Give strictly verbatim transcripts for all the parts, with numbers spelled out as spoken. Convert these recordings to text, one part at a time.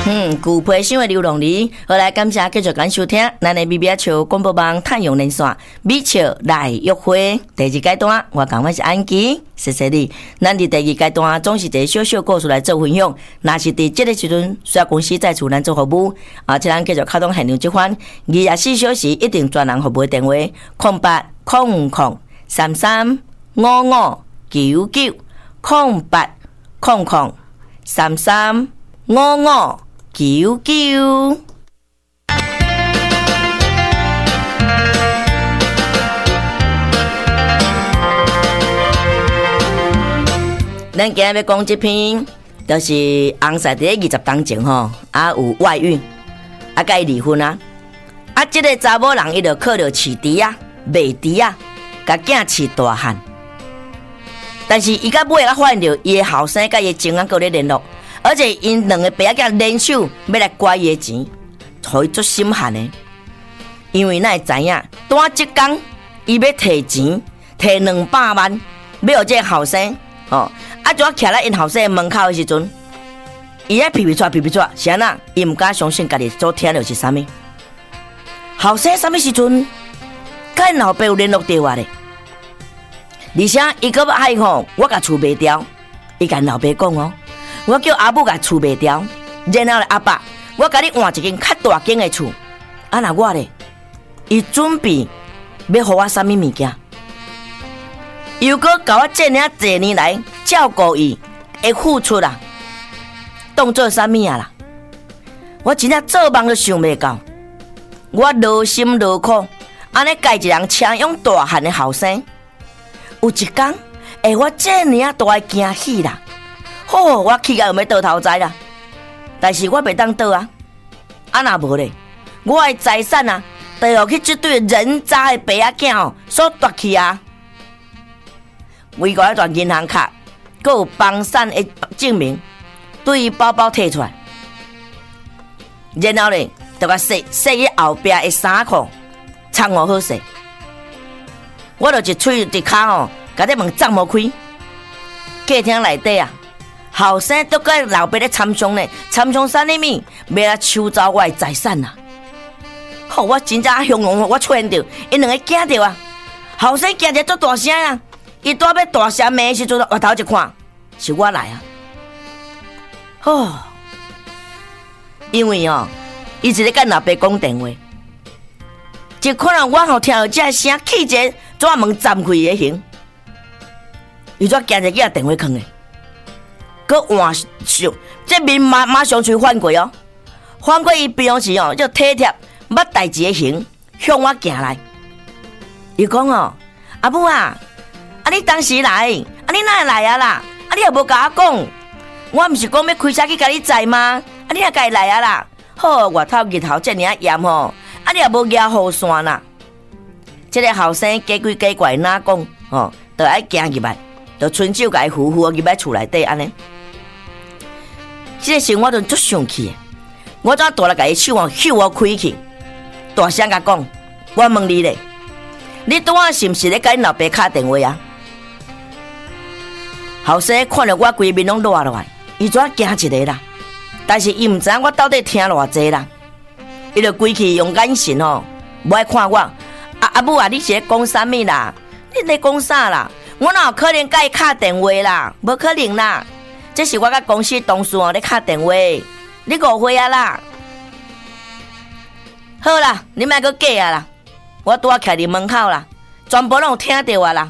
嗯，古培新的流浪里，好来感谢继续感收听咱的米米笑广播网太阳连线米笑来约会第二阶段，我讲我是安琪，谢谢你。咱伫第二阶段总是一个小小故事来做分享，若是伫这个时阵，需要公司在厝咱做服务，啊，请咱继续开通现场这款二十四小时一定专人服务的电话：空八空空三三五五九九空八空空三三五五。九九，咱今日要讲这篇，就是红婿伫二十当前吼，啊有外遇，啊甲伊离婚啊，啊这个查某人伊就靠着饲猪啊、卖猪啊，甲囝饲大汉，但是伊到尾啊发现着伊的后生甲伊的情人搁咧联络。而且因两个爸仔联手要来拐伊的钱，互伊足心寒的。因为咱会知影，单即工伊要摕钱，摕两百万，要互这个后生哦。啊，就徛在因后生门口的时阵，伊咧皮皮出皮皮出，是安那？伊毋敢相信家己所听到是啥物。后生啥物时阵，甲因老爸有联络电话咧？而且伊搁要爱吼，我甲厝卖掉，伊甲因老爸讲哦。我叫阿母甲厝卖掉，然后咧阿爸，我甲你换一间较大间的厝。啊那我咧，伊准备要互我啥物物件？又搁甲我这领这年来照顾伊的付出啦，当做啥物啊啦？我真正做梦都想袂到，我劳心劳苦，安尼家一人车养大汉的后生，有一天，哎，我这领大个惊喜啦！哦，我气到要倒头栽啦，但是我袂当倒啊！啊那无咧，我的财产啊，都要去这对人渣的爸仔囝哦所夺去啊！为我一段银行卡，佮有房产的证明，对伊包包摕出来，然后咧，就甲塞塞伊后壁的衫裤，藏我好势。我就一喙一骹哦，甲这门张无开，客厅内底啊。后生都跟老爸咧参详呢，参详啥物物，要来收走我的财产啊！吼、哦，我真正汹涌，我出现着，因两个惊着啊！后生惊着足大声啊！伊拄要大声骂的时阵，回头一看，是我来啊！哦，因为哦，伊一直跟老爸讲电话，就可能我吼听到这声，气者怎门站开伊的形，伊怎惊着伊个电话囥的。搁换上，这面马马上就翻过哦，翻过伊边时哦，就体贴捌代志的形向我行来。伊讲哦，阿母啊，啊你当时来，啊你哪会来啊啦？啊你也无甲我讲，我毋是讲要开车去甲你载吗？啊你也家来啊啦？好，外头日头遮尔啊炎吼，啊你也无举雨伞啦。这个后生假鬼假怪哪讲哦，就爱行入来，就伸手甲伊扶扶入来厝内底安尼。这个时我就足生气，我怎大力甲伊手啊秀我开去，大声甲讲，我问你咧，你拄仔是毋是咧甲恁老爸敲电话啊？后生看到我规面拢落落来，伊怎惊一个啦？但是伊毋知影我到底听偌济啦，伊就规气用眼神吼，无爱看我。啊阿母啊，你是咧讲啥物啦？你咧讲啥啦？我哪有可能甲伊敲电话啦？无可能啦！这是我甲公司同事哦咧敲电话，你误会啊啦！好啦，你莫阁假啊啦！我拄啊徛伫门口啦，全部拢有听到啊啦！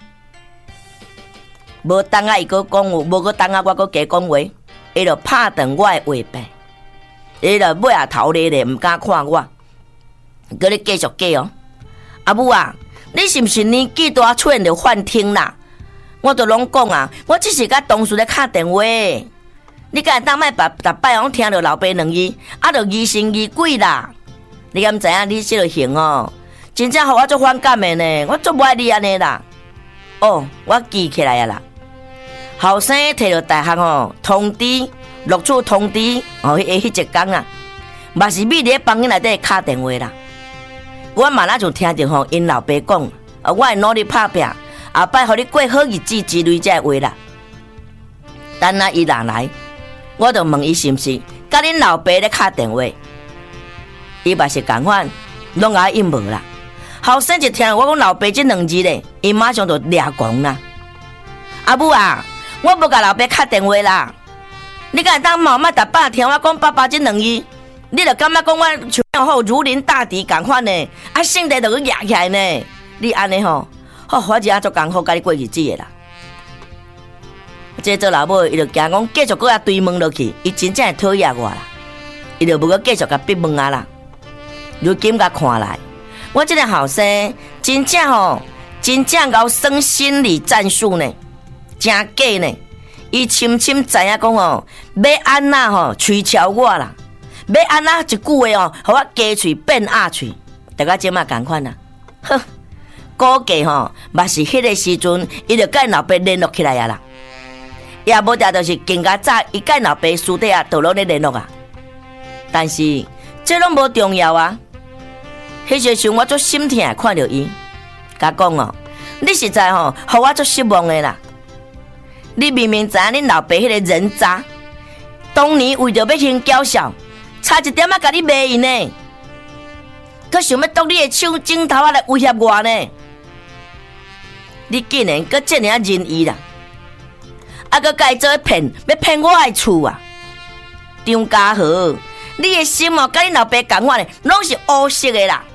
无等啊伊阁讲有，无阁等啊我阁加讲话，伊就拍断我的话柄，伊就尾下头咧咧，毋敢看我，阁咧继续假哦！阿母啊，你是毋是年纪大出现着幻听啦？我都拢讲啊，我只是甲同事咧敲电话，你敢会当卖把逐摆拢听到老爸两字，啊，就疑神疑鬼啦！你敢知影你这个行哦？真正互我足反感的呢，我足无爱你安尼啦。哦，我记起来啊啦，后生摕到大学哦，通知录取通知哦，迄迄一天啊，嘛是秘伫咧房间内底敲电话啦。我马上就听着吼，因老爸讲，啊，我会努力打拼。后摆互你过好日子之类这话啦。等下伊若来，我就问伊是毋是， 甲恁老爸咧敲电话，伊嘛是共款，拢甲我应无啦。后生一听我讲老爸这两字咧，伊马上就抓狂啦。阿母啊，我无甲老爸敲电话啦，你敢当妈妈逐摆听我讲爸爸这两字，你就感觉讲我像好如临大敌共款呢，啊性地就去压起来呢。你安尼吼，好，我只阿做艰苦甲你过日子的啦。这做老母，伊就惊讲继续搁遐追问落去，伊真正会讨厌我啦，伊就无搁继续甲逼问啊啦。如今甲看来，我这个后生真正吼，真正搞耍心理战术呢，真假呢。伊深深知影讲哦，要安那吼吹敲我啦，要安那一句话哦，互我鸡喙变鸭喙，大家即马共款啦。哼，估计吼，嘛是迄个时阵，伊就甲老爸联络起来啊啦。也无定就是更加早，伊甲老爸私底下都拢咧联络啊。但是这拢无重要啊。迄时阵我做心疼看到伊，甲讲哦，你实在吼，互我做失望的啦。你明明知影恁老爸迄个人渣，当年为着要行娇小，差一点仔甲你骂伊呢，佮想要夺你的手指头仔来威胁我呢。你竟然佮这样仁义啦！啊，佮甲伊做骗，要骗我的厝啊！张家豪，你的心哦，甲你老爸共款的，拢是乌色的啦。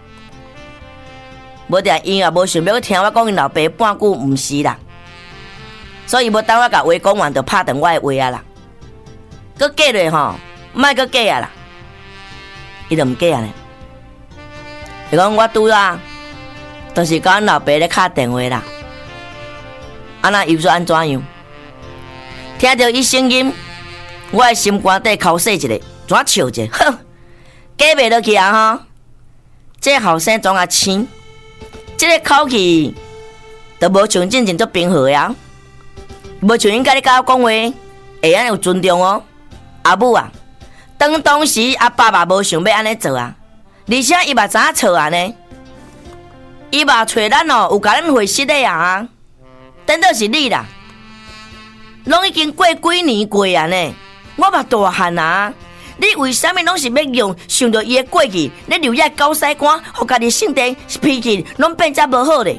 无定伊也无想要去听我讲，因老爸半句毋是啦，所以无等我甲话讲完，就拍断我的话啊啦。佮过落吼，莫佮过啊啦，伊就毋过啊咧。伊讲我拄啊，就是甲阮老爸咧敲电话啦。安那又说安怎样？听到伊声音，我的心肝底口洗一下，怎笑一下？哼，假袂落去啊！吼，这后生总啊青，这个口气都无像真正足平和呀，无像应该你甲我讲话会安有尊重哦。阿母啊，当当时阿爸爸无想要安尼做啊，而且伊嘛知影错啊呢，伊嘛找咱哦，有甲咱会失的啊，等到是你啦。拢已经过几年过啊呢，我嘛大汉啊！你为什么拢是要用想到伊的过去，你留遐狗屎官，互家己性地脾气拢变遮无好咧？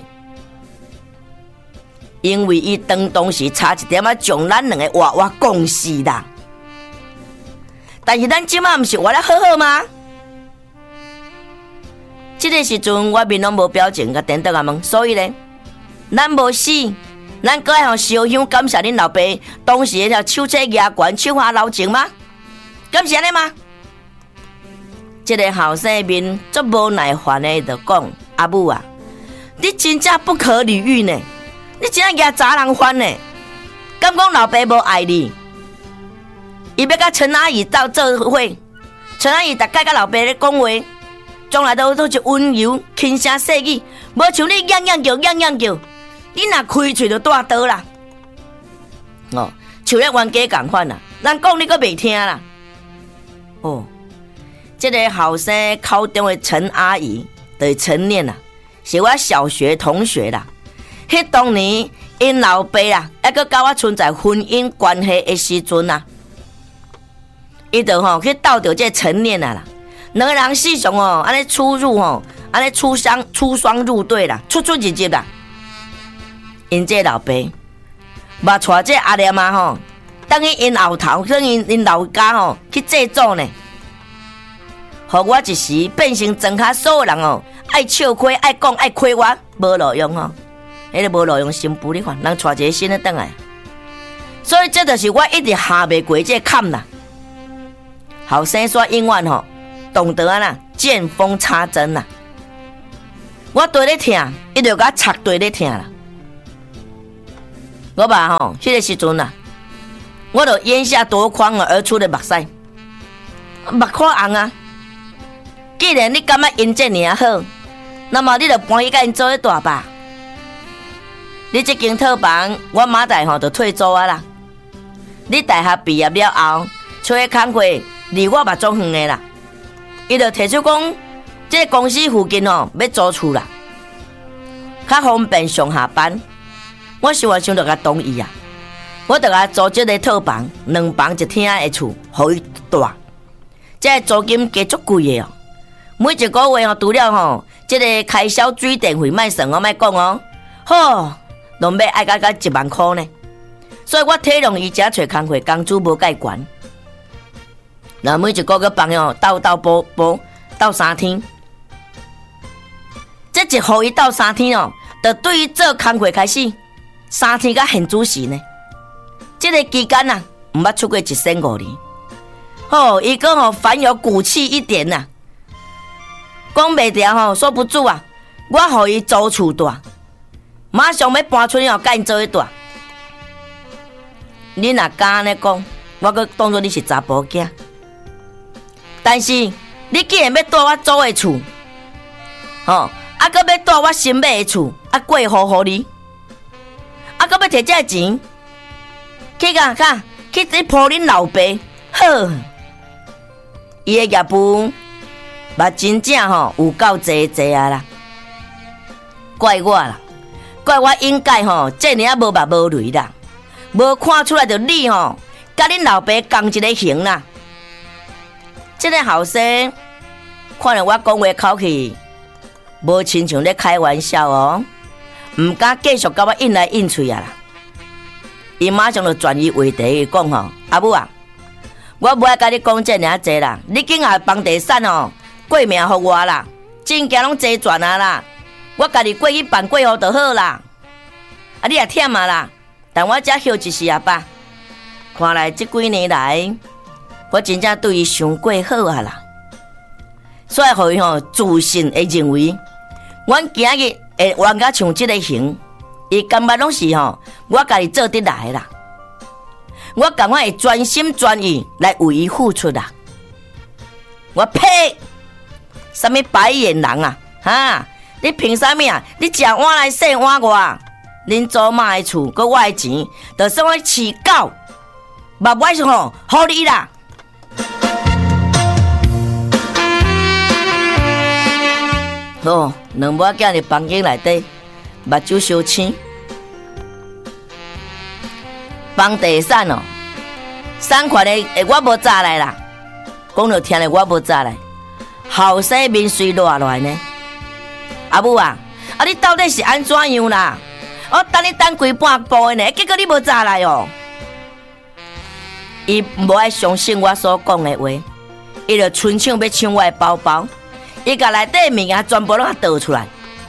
因为伊当当时差一点仔将咱两个活活讲死啦。但是咱即马毋是活得好好吗？这个时阵我面拢无表情，甲颠倒啊问，所以咧，咱无死。咱搁爱互烧香感谢恁老爸当时迄条手车牙关手下留情吗？敢是安尼吗？这个后生面足无耐烦的就讲：阿母啊，你真正不可理喻呢！你真正牙砸人翻呢！敢讲老爸无爱你？伊要甲陈阿姨斗做伙，陈阿姨逐摆甲老爸咧讲话，从来都都是温柔轻声细语，无像你样样叫样样叫。你若开喙就大刀啦！哦，像咧冤家共款啦，咱讲你阁袂听啦。哦，这个后生口中的陈阿姨就是陈念啦，是我小学同学啦。迄当年因老爸啦，还阁甲我存在婚姻关系的时阵啦，伊就吼去斗着这陈念啦啦，两个人四上哦，安尼出入吼，安尼出双出双入对啦，出出入入啦。因这老爸，嘛带这阿念啊吼，等于因后头，等因因老家吼去制作呢，互我一时变成庄下所有人哦，爱笑亏、爱讲、爱亏我，无路用吼，迄个无路用心不你看，人带一个新的转来，所以这就是我一直下袂过这坎啦。后生说永远吼，懂得啊啦，见缝插针啦。我对咧听，伊就甲插对咧听啦。我爸吼，迄个时阵啊，我就咽下夺眶而出的目屎，目眶红啊！既然你感觉因这尔好，那么你就搬去甲因做伙大吧。你这间套房，我马仔吼就退租啊啦。你大学毕业了后，找个工课离我嘛足远的啦。伊就提出讲，这个公司附近吼要租厝啦，较方便上下班。我想话想着甲同意啊， 我就甲租这个套房，两房一厅的厝，互伊住。这租金加足贵的哦，每一个月吼，除了吼，这个开销水电费卖算哦，卖讲哦，吼，拢要爱到到一万块呢。所以我体谅伊遮找工课，工资无介悬。那每一个月房哦，斗斗补补斗三天，这一互伊斗三天哦，就对于做工课开始，三天甲现主时呢。这个期间啊，毋捌出过一千五年。吼，伊讲吼凡有骨气一点呐、啊，讲袂掉吼，说不住啊，我互伊租厝住，马上要搬出去哦，甲因做伙住。你若敢安尼讲，我阁当作你是查甫囝。但是你既然要住我租的厝，吼，啊，阁要住我新买的厝，啊，过户互你，啊，阁要摕这钱。去甲甲去去抱恁老爸，好，伊的业务嘛真正吼有够济济啊啦，怪我啦，怪我应该吼这尔啊无目无泪啦，无看出来着你吼甲恁老爸共一个型啦。这个后生看了我讲话口气，无亲像咧开玩笑哦，唔敢继续甲我应来应去啊啦。伊马上就转移话题讲吼，阿母啊，我无爱甲你讲这尔济啦，你今下房地产哦，过命互我啦，真惊拢齐转啊啦，我家己过去办过户就好啦。啊，你也忝啊啦，但我才休一时啊爸，看来这几年来，我真正对伊伤过好啊啦，所以互伊吼自信会认为，阮今日会玩甲像这个型。伊感觉拢是吼，我家己做得来啦。我感觉会专心专意来为伊付出啦。我呸！什么白眼人啊？哈！你凭啥物啊？你食碗来洗碗外，恁祖妈的厝，佮我的钱，就算我饲狗，嘛我是吼，互你啦。哦，两母仔囝伫房间内底。目睭烧青，房地产哦，产权的诶，我无早来啦。讲着听咧，我无早来。后生面水落来呢？阿母啊，啊你到底是安怎样啦？我等你等规半晡的呢，结果你无早来哦。伊无爱相信我所讲的话，伊就伸手要抢我的包包，伊甲内底物件全部拢啊倒出来。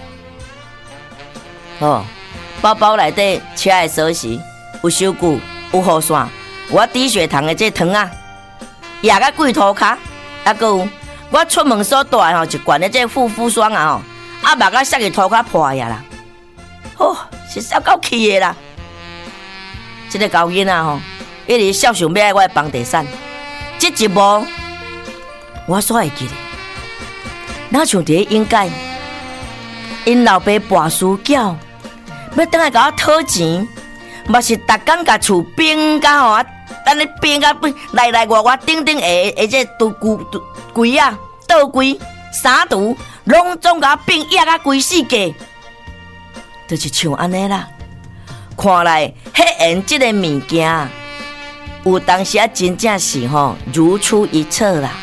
哦，包包内底车的锁匙，有手具，有雨伞，我低血糖的这糖啊，压到贵涂骹，啊，搁有我出门所带吼一罐的这护肤霜啊吼，啊，目甲摔去涂骹破呀啦，哦，是笑够气的啦。这个高囡仔吼，一直笑想要爱我的房地产，这一幕我所会记得，哪像伫应该，因老爸跋输缴。要等来甲我讨钱，嘛是逐工甲厝变甲吼，等你变甲来来外外顶顶下下这都柜柜啊、倒柜、衫橱，拢总甲我变压甲规世界，就是像安尼啦。看来迄样即个物件，有当时啊真正是吼如出一辙啦。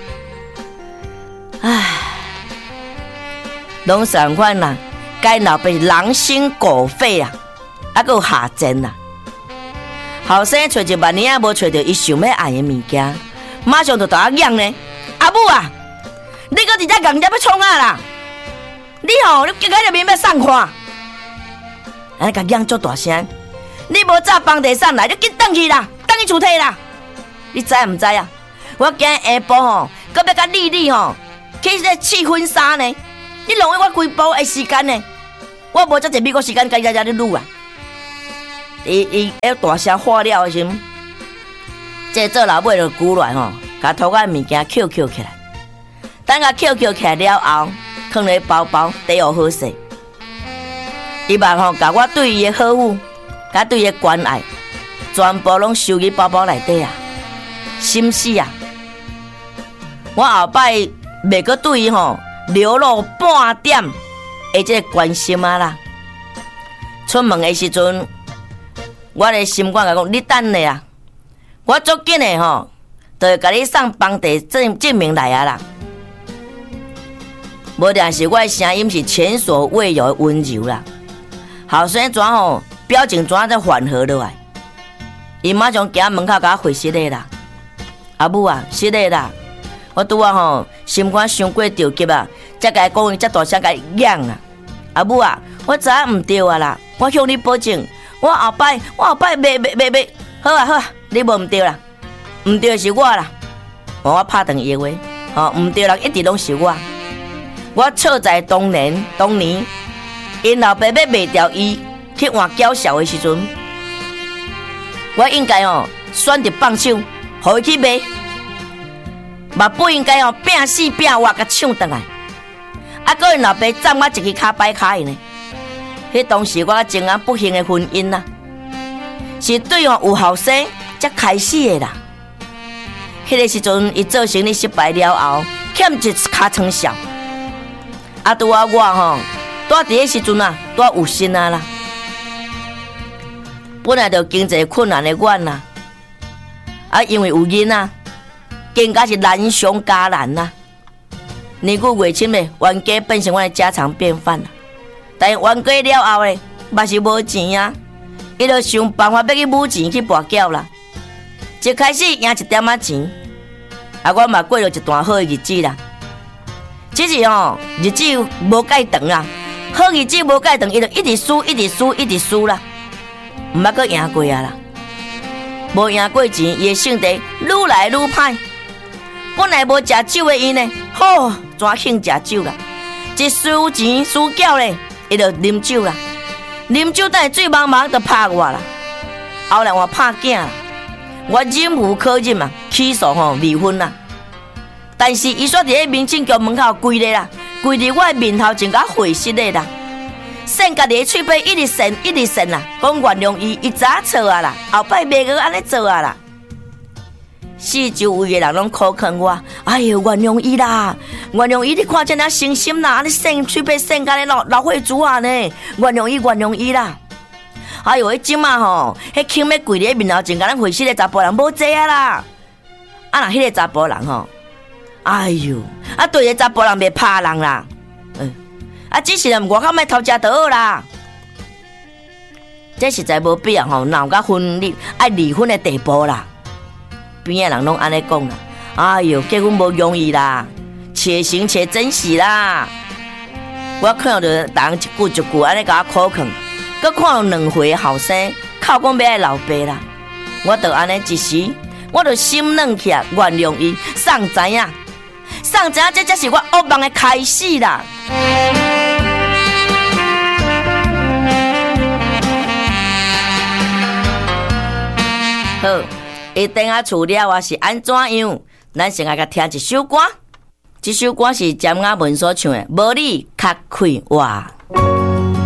唉，拢相款啦。该老爸狼心狗肺啊，还佫有下贱啊！后生找一万年也无找到伊想要爱的物件，马上就大我养呢。阿母啊，你佫直接硬要创啊啦！你吼，你今仔日面要送看，安尼甲养足大声。你无早房地产来，你紧转去啦，转去厝摕啦。你知毋知啊？我今日下晡吼，佫要甲丽丽吼去这试婚纱呢。你浪费我规晡的时间呢，我无遮济美国时间，家家家咧撸啊！伊伊要大声喝了的时阵，这做老母就鼓来吼，甲头壳物件捡捡起来，等甲捡捡起来了后，放咧包包底有好势。伊嘛吼，甲我对伊的好恶，甲对伊的关爱，全部拢收入包包内底啊！心死啊！我后摆袂阁对伊吼。流露半点的这个关心啊啦！出门的时阵， 我的心肝甲讲，你等下啊，我足紧的吼，就会甲你送房地证证明来啊啦。无定是我的声音是前所未有的温柔啦。后生怎吼表情怎才缓和落来？伊马上行门口甲我回息的啦。阿母啊，是的啦，我拄啊吼心肝伤过着急啊，才甲伊讲伊遮大声甲伊嚷啊。阿母啊，我知影毋对啊啦，我向你保证，我后摆我后摆袂袂袂袂，好啊好啊，你无毋对啦，毋对是我啦。我拍断伊话，吼毋对啦，一直拢是我。我错在当年当年，因老爸要卖掉伊去换娇小的时阵，我应该哦选择放手，互伊去卖，嘛不应该哦拼死拼活甲抢倒来。啊，搁因老爸斩我一支骹摆骹呢。迄当时我情愿不幸的婚姻啦，是对哦有后生才开始的啦。迄个时阵，伊做生意失败了后，欠一尻川笑。啊，拄啊我吼，住伫迄时阵啊，拄有心啊啦。本来就经济困难的我啦，啊，因为有囡仔，更加是难上加难啦。年久月深嘞，冤家变成我的家常便饭啦。但冤家了后嘞，嘛是无钱啊，伊就想办法要去募钱去博缴啦。一开始赢一点仔钱，啊，我嘛过了一段好的日子啦。只是吼，日子无介长啦，好日子无介长，伊就一直输，一直输，一直输啦，毋捌阁赢过啊啦。无赢过钱，伊的性地愈来愈歹。本来无食酒的伊呢，吼，怎兴食酒啦？一输钱输缴咧，伊就啉酒啦，啉酒等醉茫茫就拍我啦。后来我拍囝啦，我忍无可忍嘛，起诉吼离婚啦。但是伊煞伫咧民政局门口跪咧啦，跪伫我的面头前甲回息咧啦，搧家己的喙边一直搧一直搧啦，讲原谅伊，伊早错啊啦，后摆袂阁安尼做啊啦。四周围的人拢苦劝我，哎哟，原谅伊啦，原谅伊，你看遮尔伤心啦，你搧喙边搧甲咧老老血珠啊呢，原谅伊，原谅伊啦。哎哟，迄即马吼，迄轻要跪伫面头前甲咱回息的查甫人无济啊啦，啊若迄个查甫人吼。哎呦，啊对个查甫人袂拍人啦，嗯，啊只是外口莫偷食就好啦。这实在无必要吼，闹到婚离爱离婚的地步啦。边个人拢安尼讲啦，哎呦，结婚无容易啦，且行且珍惜啦。我看到人一句一句安尼甲我苦劝，搁看到两回后生靠讲要爱老爸啦，我就安尼一时，我就心软起来，原谅伊，送知影。送知影，这才是我噩梦的开始啦。好，伊等下厝了啊是安怎样？咱先来甲听一首歌，这首歌是詹雅文所唱的《无你较快活》。